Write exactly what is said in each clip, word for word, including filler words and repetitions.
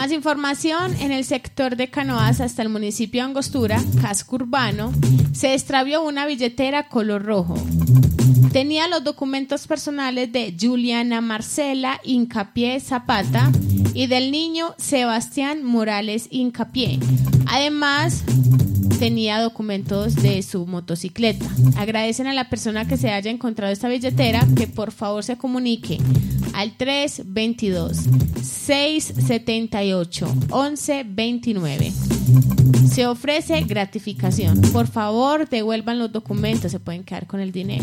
Más información: en el sector de Canoas hasta el municipio de Angostura, casco urbano, se extravió una billetera color rojo. Tenía los documentos personales de Juliana Marcela Incapié Zapata y del niño Sebastián Morales Incapié. Además, tenía documentos de su motocicleta. Agradecen a la persona que se haya encontrado esta billetera que por favor se comunique al tres veintidós, seiscientos setenta y ocho, once veintinueve. Se ofrece gratificación. Por favor, devuelvan los documentos, se pueden quedar con el dinero.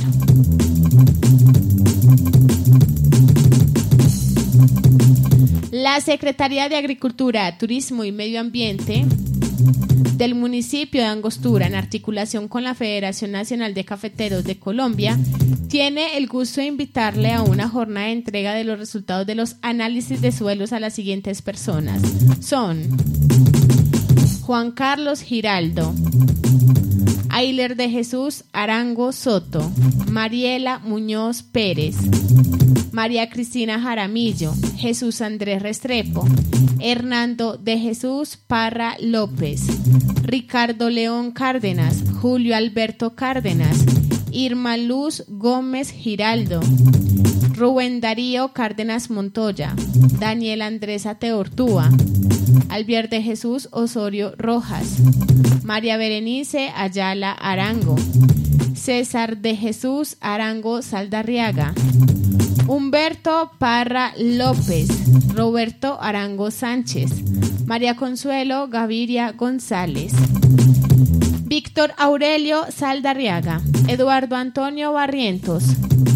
La Secretaría de Agricultura, Turismo y Medio Ambiente del municipio de Angostura, en articulación con la Federación Nacional de Cafeteros de Colombia, tiene el gusto de invitarle a una jornada de entrega de los resultados de los análisis de suelos a las siguientes personas. Son Juan Carlos Giraldo, Ayler de Jesús Arango Soto, Mariela Muñoz Pérez, María Cristina Jaramillo, Jesús Andrés Restrepo, Hernando de Jesús Parra López, Ricardo León Cárdenas, Julio Alberto Cárdenas, Irma Luz Gómez Giraldo, Rubén Darío Cárdenas Montoya, Daniel Andrés Ateortúa, Albier de Jesús Osorio Rojas, María Berenice Ayala Arango, César de Jesús Arango Saldarriaga, Humberto Parra López, Roberto Arango Sánchez, María Consuelo Gaviria González, Víctor Aurelio Saldarriaga, Eduardo Antonio Barrientos,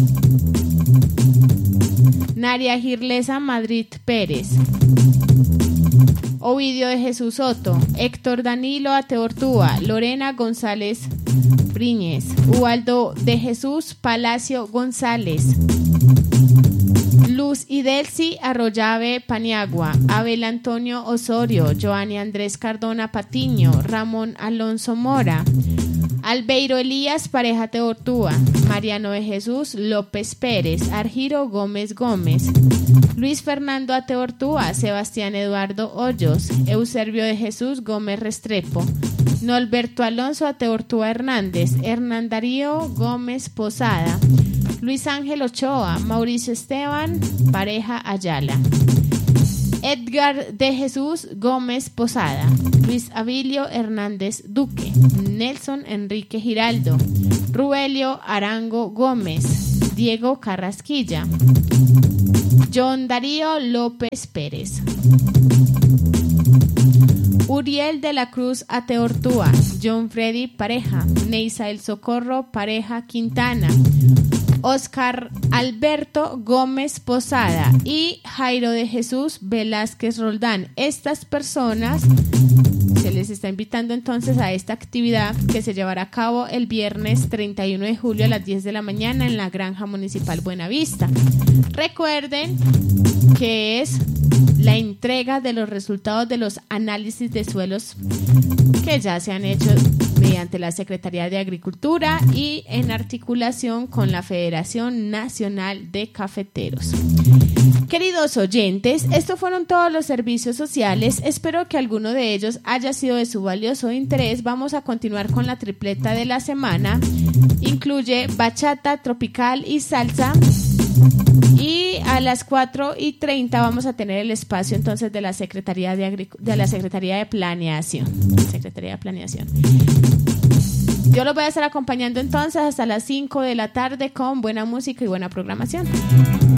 Naria Girlesa Madrid Pérez, Ovidio de Jesús Soto, Héctor Danilo Ateortúa, Lorena González Briñez, Ubaldo de Jesús Palacio González, Luz Idelsi Arroyave Paniagua, Abel Antonio Osorio, Joanny Andrés Cardona Patiño, Ramón Alonso Mora, Albeiro Elías Pareja Teortúa, Mariano de Jesús López Pérez, Argiro Gómez Gómez, Luis Fernando Ateortúa, Sebastián Eduardo Hoyos, Eusebio de Jesús Gómez Restrepo, Norberto Alonso Ateortúa Hernández, Hernán Darío Gómez Posada, Luis Ángel Ochoa, Mauricio Esteban Pareja Ayala, Edgar de Jesús Gómez Posada, Luis Abilio Hernández Duque, Nelson Enrique Giraldo, Rubelio Arango Gómez, Diego Carrasquilla, John Darío López Pérez, Uriel de la Cruz Ateortúa, John Freddy Pareja, Neisa El Socorro Pareja Quintana, Oscar Alberto Gómez Posada y Jairo de Jesús Velázquez Roldán. Estas personas se les está invitando entonces a esta actividad que se llevará a cabo el viernes treinta y uno de julio a las diez de la mañana en la Granja Municipal Buenavista. Recuerden que es la entrega de los resultados de los análisis de suelos que ya se han hecho mediante la Secretaría de Agricultura y en articulación con la Federación Nacional de Cafeteros. Queridos oyentes, estos fueron todos los servicios sociales. Espero que alguno de ellos haya sido de su valioso interés. Vamos a continuar con la tripleta de la semana. Incluye bachata, tropical y salsa. Y a las cuatro y treinta vamos a tener el espacio entonces de la Secretaría de, Agric- de la Secretaría de Planeación. Secretaría de Planeación. Yo los voy a estar acompañando entonces hasta las cinco de la tarde con buena música y buena programación.